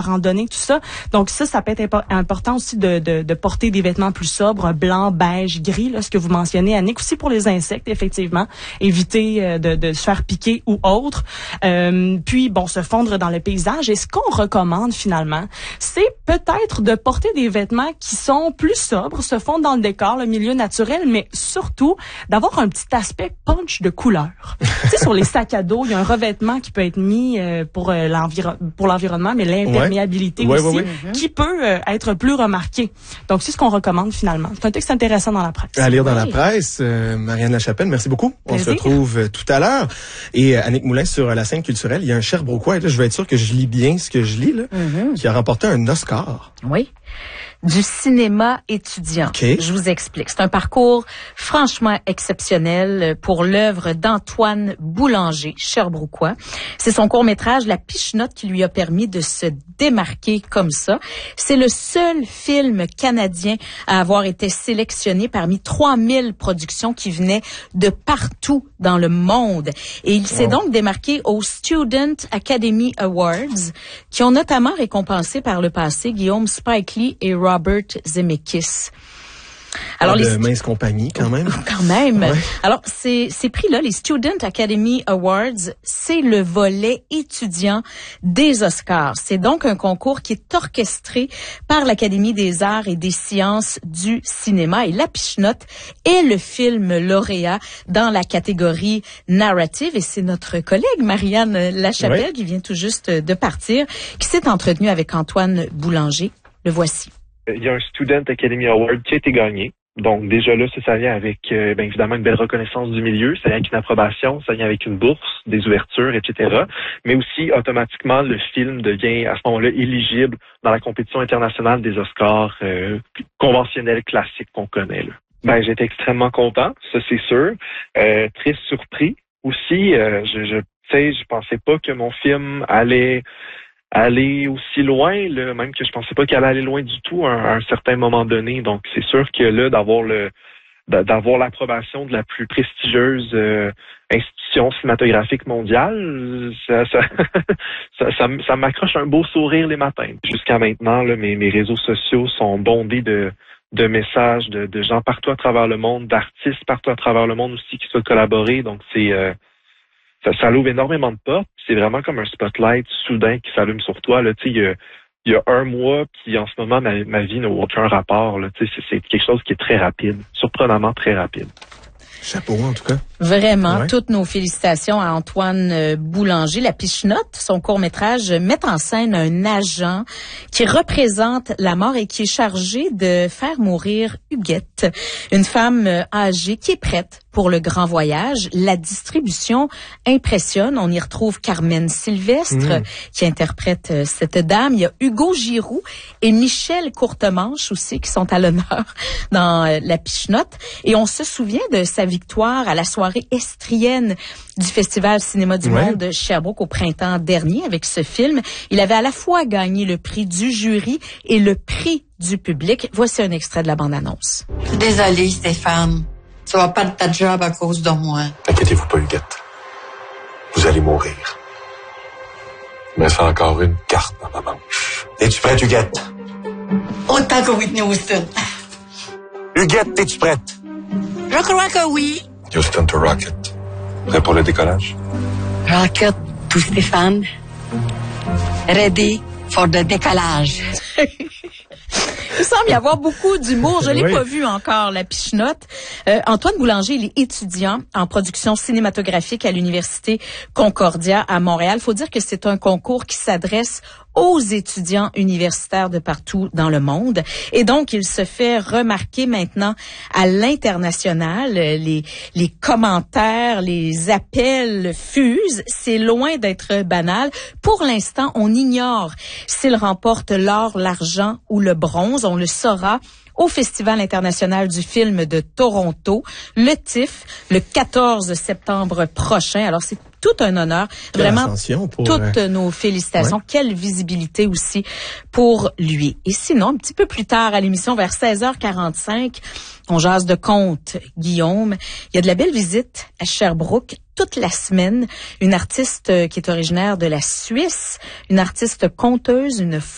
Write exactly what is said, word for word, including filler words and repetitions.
randonnée, tout ça. Donc ça, ça peut être impo- important aussi de, de, de porter des vêtements plus sobres, blanc, beige, gris, là, ce que vous mentionnez, Annick, aussi pour les insectes, effectivement. Éviter euh, de, de se faire piquer ou autre. Euh, puis, bon, se fondre dans le paysage. Et ce qu'on recommande, finalement, c'est peut-être de porter des vêtements qui sont plus sobres, se fondre dans le décor, le milieu naturel, mais surtout d'avoir un petit aspect punch de couleur. Tu sais, sur les sacs à dos, il y a un revêtement qui peut être mis euh, pour, euh, l'enviro- pour l'environnement, mais l'imperméabilité ouais. aussi, ouais, ouais, ouais. qui peut euh, être plus remarqué. Donc, c'est ce qu'on recommande, finalement. C'est un texte intéressant dans la presse. À lire dans oui. la presse. Euh, Marianne Lachapelle, merci beaucoup. On Plaisir. se retrouve euh, tout à l'heure. Et euh, Annick Moulin sur euh, la scène culturelle. Il y a un Sherbrookeois, et là, je vais être sûr que je lis bien ce que je lis, là, mm-hmm. qui a remporté un Oscar. Oui. Du cinéma étudiant. Okay. Je vous explique. C'est un parcours franchement exceptionnel pour l'œuvre d'Antoine Boulanger, Sherbrookeois. C'est son court-métrage La Pichenotte qui lui a permis de se démarquer comme ça. C'est le seul film canadien à avoir été sélectionné parmi trois mille productions qui venaient de partout dans le monde. Et il s'est wow. donc démarqué aux Student Academy Awards, qui ont notamment récompensé par le passé Guillaume Spike Lee et Robert Zemeckis. Alors, de les mince compagnie, quand même. Quand même. Ouais. Alors, ces, ces prix-là, les Student Academy Awards, c'est le volet étudiant des Oscars. C'est donc un concours qui est orchestré par l'Académie des arts et des sciences du cinéma. Et La Pichenotte est le film lauréat dans la catégorie narrative. Et c'est notre collègue Marianne Lachapelle, ouais. qui vient tout juste de partir, qui s'est entretenue avec Antoine Boulanger. Le voici. Il y a un Student Academy Award qui a été gagné. Donc déjà là, ça, ça vient avec euh, bien évidemment une belle reconnaissance du milieu, ça vient avec une approbation, ça vient avec une bourse, des ouvertures, et cetera. Mais aussi, automatiquement, le film devient à ce moment-là éligible dans la compétition internationale des Oscars euh, conventionnels classiques qu'on connaît. Là. Ben, j'étais extrêmement content, ça c'est sûr. Euh, très surpris aussi. Euh, je, je, tu sais, je pensais pas que mon film allait aller aussi loin, là, même que je pensais pas qu'elle allait aller loin du tout à un, à un certain moment donné. Donc, c'est sûr que là, d'avoir le d'avoir l'approbation de la plus prestigieuse euh, institution cinématographique mondiale, ça ça, ça, ça, ça m'accroche un beau sourire les matins. Jusqu'à maintenant, là, mes, mes réseaux sociaux sont bondés de de messages de, de gens partout à travers le monde, d'artistes partout à travers le monde aussi qui souhaitent collaborer. Donc, c'est euh, Ça, ça ouvre énormément de portes. C'est vraiment comme un spotlight soudain qui s'allume sur toi. Là, tu sais, il y a, il y a un mois, puis en ce moment, ma, ma vie n'a aucun rapport. Là, tu sais, c'est, c'est quelque chose qui est très rapide, surprenamment très rapide. Chapeau, en tout cas. Vraiment, ouais. toutes nos félicitations à Antoine Boulanger. La Pichenotte, son court-métrage, met en scène un agent qui représente la mort et qui est chargé de faire mourir Huguette, une femme âgée qui est prête pour le grand voyage. La distribution impressionne. On y retrouve Carmen Sylvestre, mmh. qui interprète cette dame. Il y a Hugo Giroux et Michel Courtemanche aussi, qui sont à l'honneur dans La Pichenotte. Et on se souvient de sa victoire à la soirée estrienne du Festival Cinéma du ouais. Monde de Sherbrooke au printemps dernier avec ce film. Il avait à la fois gagné le prix du jury et le prix du public. Voici un extrait de la bande-annonce. Désolée, Stéphane. Tu vas perdre ta job à cause de moi. Inquiétez-vous pas, Huguette. Vous allez mourir. Il me reste encore une carte dans ma manche. Es-tu prête, Huguette? Autant que Whitney Houston. Huguette, es-tu prête? Je crois que oui. Houston to Rocket. Prêt pour le décollage? Rocket to Stéphane. Ready for the décollage. Il semble y avoir beaucoup d'humour. Je l'ai oui. pas vu encore, La Pichenotte. Euh, Antoine Boulanger, il est étudiant en production cinématographique à l'Université Concordia à Montréal. Faut dire que c'est un concours qui s'adresse aux étudiants universitaires de partout dans le monde. Et donc, il se fait remarquer maintenant à l'international. Les, les commentaires, les appels fusent. C'est loin d'être banal. Pour l'instant, on ignore s'il remporte l'or, l'argent ou le bronze. On le saura au Festival international du film de Toronto, le T I F, le quatorze septembre prochain. Alors, c'est tout un honneur. Quelle Vraiment, pour, toutes euh... nos félicitations. Ouais. Quelle visibilité aussi pour lui. Et sinon, un petit peu plus tard à l'émission, vers seize heures quarante-cinq, on jase de contes, Guillaume. Il y a de la belle visite à Sherbrooke toute la semaine. Une artiste qui est originaire de la Suisse, une artiste conteuse, une